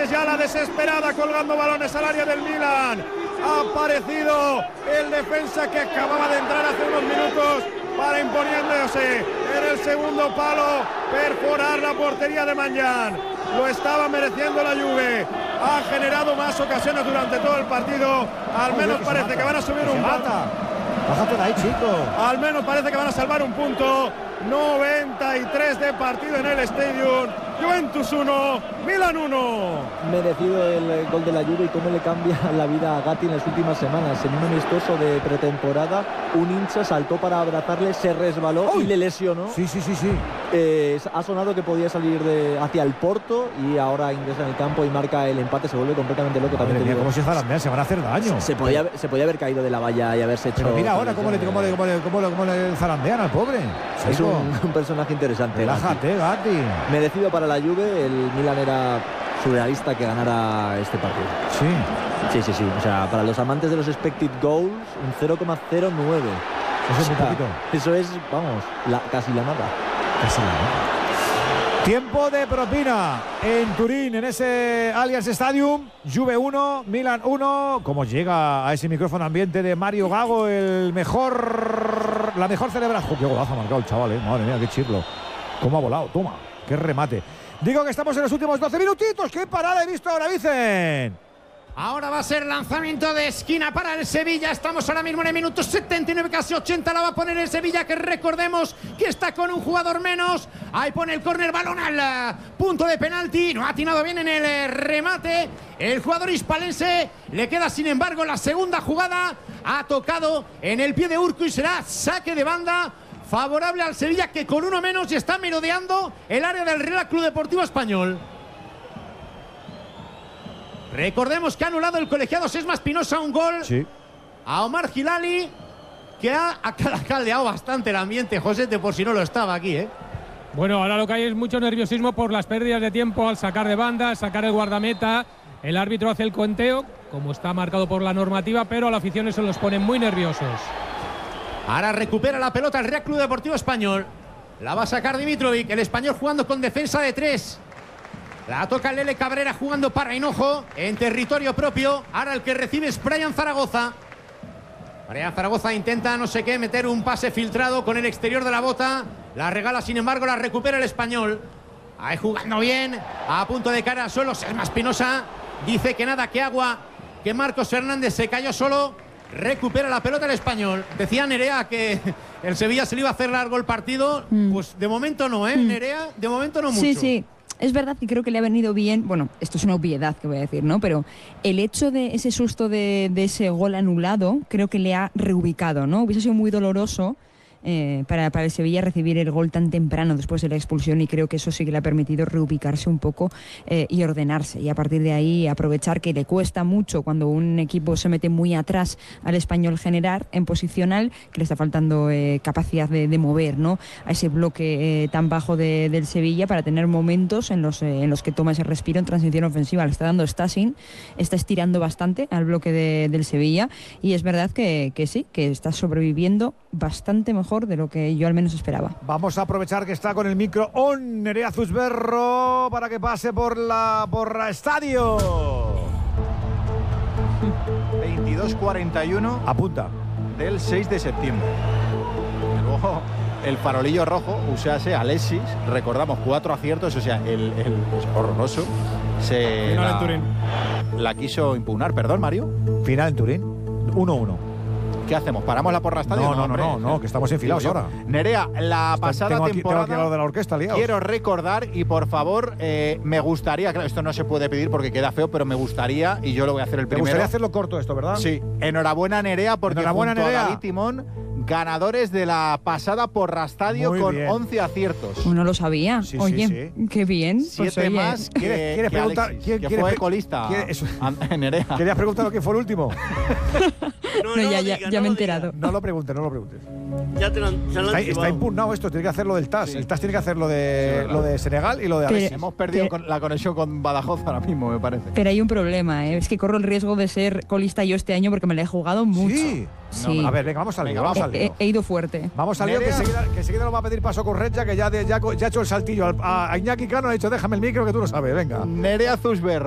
ya la desesperada colgando balones al área del Milan. Ha aparecido el defensa que acababa de entrar hace unos minutos para, imponiéndose en el segundo palo, perforar la portería de Magnan. Lo estaba mereciendo la Juve. Ha generado más ocasiones durante todo el partido. Al menos parece que van a subir un punto. Bájate de ahí, chico. Al menos parece que van a salvar un punto. 93 de partido en el Stadium. Juventus 1, Milan 1. Merecido el gol de la Juve y cómo le cambia la vida a Gatti en las últimas semanas. En un amistoso de pretemporada, un hincha saltó para abrazarle, se resbaló y le lesionó. Sí. Ha sonado que podía salir hacia el Porto y ahora ingresa en el campo y marca el empate. Se vuelve completamente loco. Madre mía, como si Zalandea, se van a hacer daño. Se podía haber caído de la valla y haberse hecho. Pero mira ahora cómo le zarandean al pobre. Es un personaje interesante. Relájate, Gatti. Merecido para la Juve. El Milan era surrealista que ganara este partido. Sí. O sea, para los amantes de los expected goals, un 0,09. Eso es muy poquito. Eso es, vamos, casi la nada. Tiempo de propina en Turín, en ese Allianz Stadium. Juve 1, Milan 1. Como llega a ese micrófono ambiente de Mario Gago, la mejor celebración. Qué golazo ha marcado el chaval, madre mía, qué chirlo. Cómo ha volado, toma, qué remate. Digo que estamos en los últimos 12 minutitos. ¡Qué parada he visto ahora, Vicen! Ahora va a ser lanzamiento de esquina para el Sevilla. Estamos ahora mismo en el minuto 79, casi 80. La va a poner el Sevilla, que recordemos que está con un jugador menos. Ahí pone el córner, balón al punto de penalti. No ha atinado bien en el remate el jugador hispalense. Le queda, sin embargo, la segunda jugada. Ha tocado en el pie de Urco y será saque de banda favorable al Sevilla, que con uno menos y está merodeando el área del Real Club Deportivo Español. Recordemos que ha anulado el colegiado Sesma Espinosa un gol a Omar Hilali, que ha caldeado bastante el ambiente, José, de por si no lo estaba aquí, ¿eh? Bueno, ahora lo que hay es mucho nerviosismo por las pérdidas de tiempo al sacar de banda, sacar el guardameta. El árbitro hace el conteo, como está marcado por la normativa, pero a la afición eso los pone muy nerviosos. Ahora recupera la pelota el Real Club Deportivo Español. La va a sacar Dimitrovic, el español jugando con defensa de 3. La toca Lele Cabrera jugando para Hinojo en territorio propio. Ahora el que recibe es Brian Zaragoza. Brian Zaragoza intenta no sé qué meter un pase filtrado con el exterior de la bota. La regala, sin embargo, la recupera el español. Ahí jugando bien, a punto de cara al suelo. Selma Espinosa dice que nada, que agua, que Marcos Hernández se cayó solo. Recupera la pelota el español. Decía Nerea que el Sevilla se le iba a hacer largo el partido. Pues de momento no, Nerea, de momento no mucho. Sí. Es verdad que creo que le ha venido bien, bueno, esto es una obviedad que voy a decir, ¿no? Pero el hecho de ese susto de ese gol anulado, creo que le ha reubicado, ¿no? Hubiese sido muy doloroso para el Sevilla recibir el gol tan temprano después de la expulsión, y creo que eso sí que le ha permitido reubicarse un poco y ordenarse, y a partir de ahí aprovechar que le cuesta mucho cuando un equipo se mete muy atrás al Español generar en posicional, que le está faltando capacidad de mover, ¿no? A ese bloque tan bajo del Sevilla, para tener momentos en los que toma ese respiro en transición ofensiva. Le está dando Stasin, está estirando bastante al bloque del Sevilla, y es verdad que sí, que está sobreviviendo bastante mejor de lo que yo al menos esperaba. Vamos a aprovechar que está con el micro on Nerea Zusberro para que pase por estadio. 22:41 apunta del 6 de septiembre. Y luego el farolillo rojo, usase Alexis, recordamos 4 aciertos, o sea, el es horroroso. Final en Turín. La quiso impugnar, perdón, Mario. Final en Turín, 1-1. ¿Qué hacemos? ¿Paramos la porra estadio? No, que estamos enfilados ahora. Nerea, la pasada temporada tengo aquí lo de la orquesta, liados. Quiero recordar, y por favor, me gustaría, claro, esto no se puede pedir porque queda feo, pero me gustaría, y yo lo voy a hacer el primero. Me gustaría hacerlo corto esto, ¿verdad? Sí. Enhorabuena, Nerea, porque enhorabuena, junto Nerea. a David Timón, ganadores de la pasada porra estadio con 11 aciertos. No lo sabía. Sí, oye, qué bien. 7 más ¿Quieres preguntar Alexis, que fue colista, Nerea. ¿Querías preguntar quién fue el último? Ya me he enterado. No lo preguntes. Ya te lo está impugnado esto, tiene que hacer lo del TAS. Sí. El TAS tiene que hacer lo de Senegal y lo de Alexis. Hemos perdido la conexión con Badajoz ahora mismo, me parece. Pero hay un problema, es que corro el riesgo de ser colista yo este año porque me la he jugado mucho. Sí. No, a ver, venga, vamos al lío. He ido fuerte. Vamos al lío, que enseguida nos va a pedir paso Correcha, que ya ha hecho el saltillo a Iñaki Cano, ha dicho déjame el micro que tú lo sabes, venga. Nerea Zusberro.